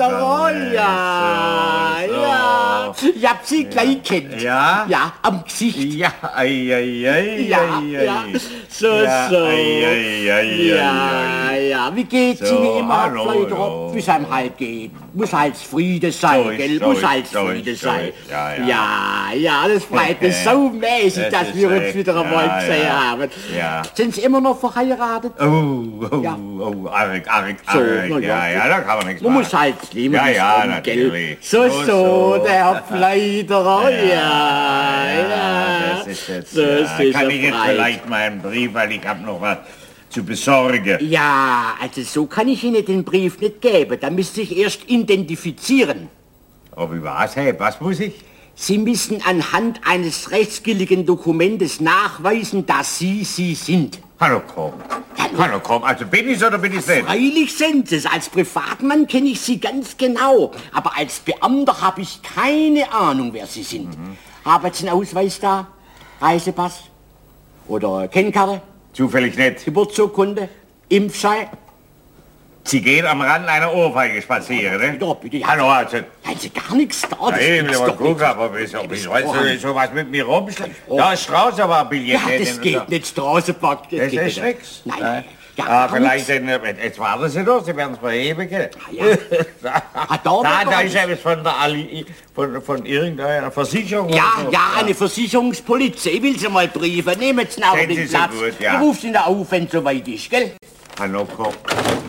Ja. Ich hab sie gleich kennt. Ja? Ja, am Gesicht. Ja, Ja. So. Ja. Wie geht's So, Ihnen immer, hallo, Leute? hallo. Wie es einem halt geht. Muss halt Friede sein, So ist, gell? so Muss ist, halt so Friede ist, so sein. ist. Ja. Das freut mich so mäßig, Das dass ist wir uns recht. wieder einmal Ja, gesehen ja. haben. Ja. Sind Sie immer noch verheiratet? Arg. So, Ja, da kann man nichts Man machen. muss halt nehmen. Ja, natürlich. So, der Herr Pfleiderer, Das ist jetzt, So ist es kann ich jetzt breit. vielleicht meinen Brief, weil ich habe noch was zu besorgen. Ja, also so kann ich Ihnen den Brief nicht geben. Da müsste ich erst identifizieren. Ob ich was? Hey, was muss ich? Sie müssen anhand eines rechtsgültigen Dokumentes nachweisen, dass Sie sind. Hallo, komm. Also bin ich's oder bin ich's nicht? Freilich sind es. Als Privatmann kenne ich Sie ganz genau. Aber als Beamter habe ich keine Ahnung, wer Sie sind. Haben Sie einen Ausweis da? Reisepass? Oder Kennkarte? Zufällig nicht. Geburtsurkunde? Impfschein? Sie gehen am Rand einer Ohrfeige spazieren, ne? Ja, bitte. Hallo, also. Haben Sie gar nichts da? Das Hey, gibt's will mal doch gucken, nicht. aber wie weißt du, sowas mit mir rumschlägt? Da ist Strauß aber ein Billett. Ja, das geht nicht. Straßenpark. Das geht ist nicht. nix. Nein. Vielleicht, jetzt warten Sie doch, Sie werden es verheben können. Da ist etwas von der von irgendeiner Versicherung. Ja, oder so. eine Versicherungspolizei. Ich will Sie mal briefen. Nehmen Sie nach Sehen den Sie so Platz. gut, ja. Ich rufe Sie da auf, wenn es soweit ist, gell? Hallo, komm.